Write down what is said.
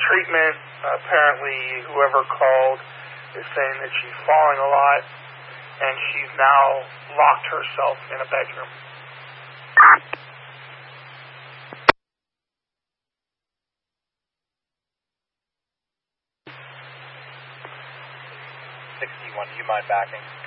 treatment. Apparently, whoever called is saying that she's falling a lot, and she's now locked herself in a bedroom. 61, do you mind backing?